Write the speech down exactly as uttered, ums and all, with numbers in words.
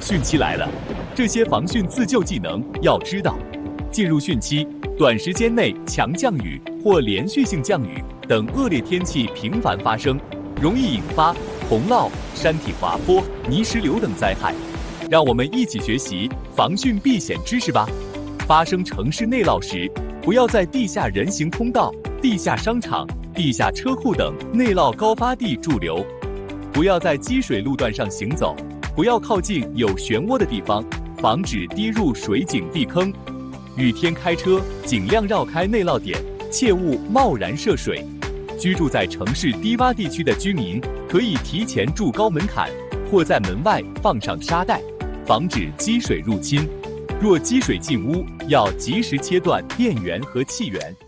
汛期来了，这些防汛自救技能要知道。进入汛期，短时间内强降雨或连续性降雨等恶劣天气频繁发生，容易引发洪涝、山体滑坡、泥石流等灾害。让我们一起学习防汛避险知识吧。发生城市内涝时，不要在地下人行通道、地下商场、地下车库等内涝高发地驻留，不要在积水路段上行走，不要靠近有漩涡的地方，防止滴入水井地坑。雨天开车尽量绕开内涝点，切勿贸然涉水。居住在城市低洼地区的居民可以提前筑高门槛，或在门外放上沙袋，防止积水入侵。若积水进屋，要及时切断电源和气源。